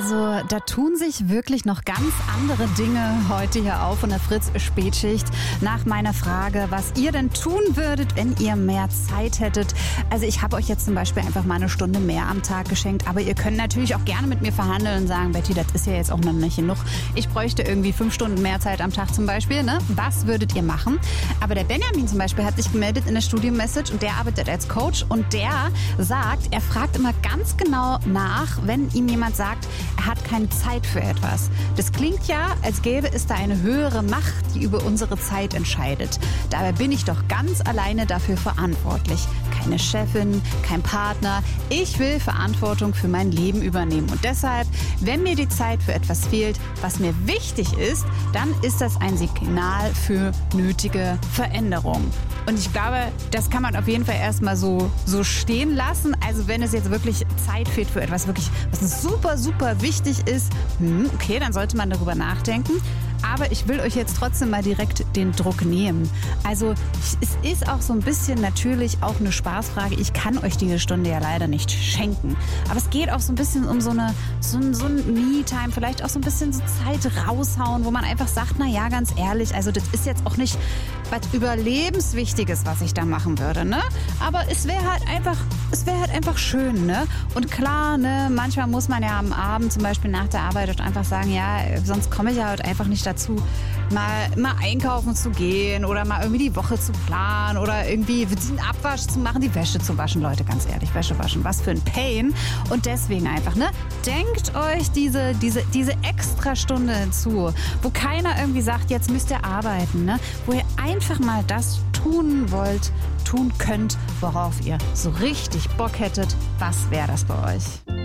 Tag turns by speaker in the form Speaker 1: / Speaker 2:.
Speaker 1: Also da tun sich wirklich noch ganz andere Dinge heute hier auf in der Fritz-Spätschicht. Nach meiner Frage, was ihr denn tun würdet, wenn ihr mehr Zeit hättet. Also ich habe euch jetzt zum Beispiel einfach mal eine Stunde mehr am Tag geschenkt. Aber ihr könnt natürlich auch gerne mit mir verhandeln und sagen, Betty, das ist ja jetzt auch noch nicht genug. Ich bräuchte irgendwie 5 Stunden mehr Zeit am Tag zum Beispiel. Ne? Was würdet ihr machen? Aber der Benjamin zum Beispiel hat sich gemeldet in der Studio-Message und der arbeitet als Coach. Und der sagt, er fragt immer ganz genau nach, wenn ihm jemand sagt, er hat keine Zeit für etwas. Das klingt ja, als gäbe es da eine höhere Macht, die über unsere Zeit entscheidet. Dabei bin ich doch ganz alleine dafür verantwortlich. Keine Chefin, kein Partner. Ich will Verantwortung für mein Leben übernehmen. Und deshalb, wenn mir die Zeit für etwas fehlt, was mir wichtig ist, dann ist das ein Signal für nötige Veränderung. Und ich glaube, das kann man auf jeden Fall erstmal so stehen lassen. Also wenn es jetzt wirklich Zeit fehlt für etwas, wirklich, was super, super wichtig ist, okay, dann sollte man darüber nachdenken. Aber ich will euch jetzt trotzdem mal direkt den Druck nehmen. Also es ist auch so ein bisschen natürlich auch eine Spaßfrage. Ich kann euch diese Stunde ja leider nicht schenken. Aber es geht auch so ein bisschen um so ein Me-Time, vielleicht auch so ein bisschen so Zeit raushauen, wo man einfach sagt, na ja, ganz ehrlich, also das ist jetzt auch nicht was Überlebenswichtiges, was ich da machen würde, ne? Aber es wäre halt einfach schön, ne? Und klar, ne, manchmal muss man ja am Abend zum Beispiel nach der Arbeit einfach sagen, ja, sonst komme ich ja halt einfach nicht dazu, mal einkaufen zu gehen oder mal irgendwie die Woche zu planen oder irgendwie den Abwasch zu machen, die Wäsche zu waschen. Leute, ganz ehrlich, Wäsche waschen, was für ein Pain. Und deswegen einfach, ne, denkt euch diese extra Stunde zu, wo keiner irgendwie sagt, jetzt müsst ihr arbeiten, ne, wo ihr einfach mal das tun könnt, worauf ihr so richtig Bock hättet. Was wäre das bei euch?